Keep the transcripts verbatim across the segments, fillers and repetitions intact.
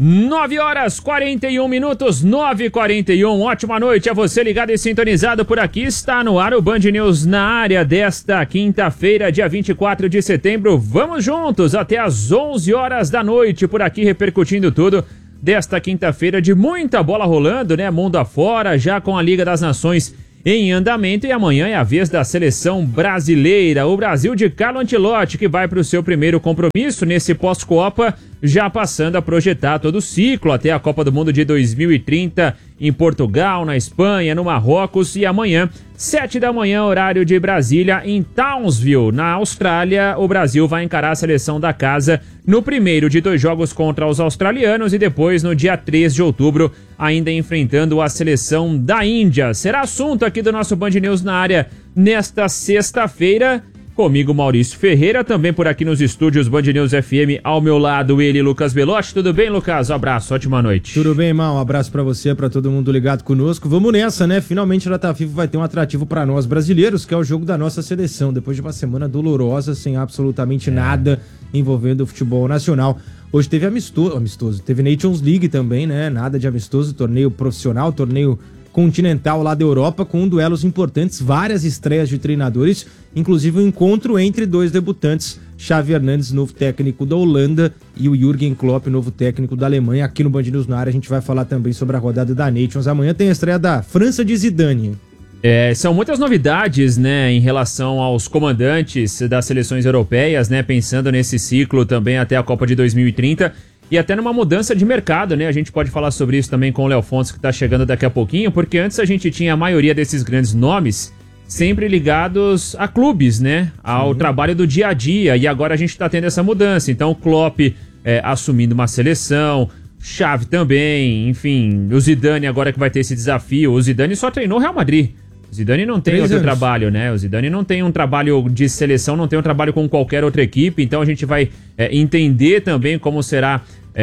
nove horas quarenta e um minutos, nove e quarenta e um. Ótima noite a você ligado e sintonizado por aqui. Está no ar o Band News na área desta quinta-feira, dia vinte e quatro de setembro. Vamos juntos até às onze horas da noite por aqui, repercutindo tudo desta quinta-feira de muita bola rolando, né? Mundo afora, já com a Liga das Nações em andamento, e amanhã é a vez da seleção brasileira, o Brasil de Carlo Ancelotti, que vai para o seu primeiro compromisso nesse pós-Copa, já passando a projetar todo o ciclo até a Copa do Mundo de dois mil e trinta em Portugal, na Espanha, no Marrocos, e amanhã, sete da manhã, horário de Brasília, em Townsville, na Austrália, o Brasil vai encarar a seleção da casa no primeiro de dois jogos contra os australianos e depois no dia três de outubro, ainda enfrentando a seleção da Índia. Será assunto aqui do nosso Band News na área nesta sexta-feira. Comigo, Maurício Ferreira, também por aqui nos estúdios Band News F M, ao meu lado ele, Lucas Belotti. Tudo bem, Lucas? Um abraço, ótima noite. Tudo bem, irmão? Um abraço pra você, pra todo mundo ligado conosco. Vamos nessa, né? Finalmente a Data FIFA vai ter um atrativo pra nós brasileiros, que é o jogo da nossa seleção, depois de uma semana dolorosa, sem absolutamente é. nada envolvendo o futebol nacional. Hoje teve amistoso, amistoso, teve Nations League também, né? Nada de amistoso, torneio profissional, torneio continental lá da Europa, com duelos importantes, várias estreias de treinadores, inclusive um encontro entre dois debutantes, Xavi Hernandes, novo técnico da Holanda, e o Jürgen Klopp, novo técnico da Alemanha. Aqui no Band News na área a gente vai falar também sobre a rodada da Nations. Amanhã tem a estreia da França de Zidane. É, são muitas novidades, né, em relação aos comandantes das seleções europeias, né, pensando nesse ciclo também até a Copa de dois mil e trinta. E até numa mudança de mercado, né? A gente pode falar sobre isso também com o Léo Fontes, que tá chegando daqui a pouquinho, porque antes a gente tinha a maioria desses grandes nomes sempre ligados a clubes, né? Ao Sim. trabalho do dia a dia, e agora a gente tá tendo essa mudança. Então o Klopp é, assumindo uma seleção, Xavi também, enfim, o Zidane agora que vai ter esse desafio. O Zidane só treinou o Real Madrid. O Zidane não tem Três outro anos. trabalho, né? O Zidane não tem um trabalho de seleção, não tem um trabalho com qualquer outra equipe, então a gente vai é, entender também como será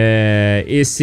é,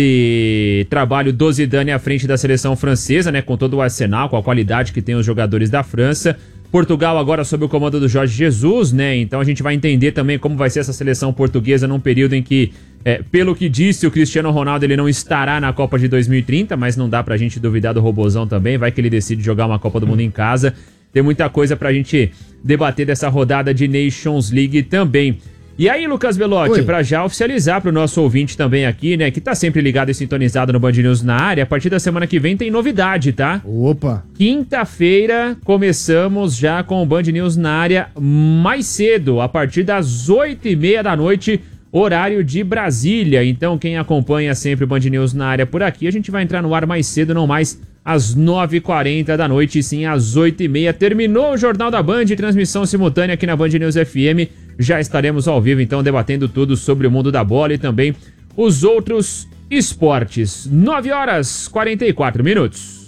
esse trabalho do Zidane à frente da seleção francesa, né? Com todo o arsenal, com a qualidade que tem os jogadores da França. Portugal agora sob o comando do Jorge Jesus, né? Então a gente vai entender também como vai ser essa seleção portuguesa num período em que, é, pelo que disse o Cristiano Ronaldo, ele não estará na Copa de dois mil e trinta, mas não dá pra gente duvidar do Robozão também, vai que ele decide jogar uma Copa do Mundo em casa. Tem muita coisa pra gente debater dessa rodada de Nations League também. E aí, Lucas Belotti, pra já oficializar pro nosso ouvinte também aqui, né, que tá sempre ligado e sintonizado no Band News na área, a partir da semana que vem tem novidade, tá? Opa! Quinta-feira começamos já com o Band News na área mais cedo, a partir das oito e meia da noite, horário de Brasília. Então, quem acompanha sempre o Band News na área por aqui, a gente vai entrar no ar mais cedo, não mais às nove e quarenta da noite, sim às oito e meia. Terminou o Jornal da Band, transmissão simultânea aqui na Band News F M. Já estaremos ao vivo, então, debatendo tudo sobre o mundo da bola e também os outros esportes. nove horas e quarenta e quatro minutos.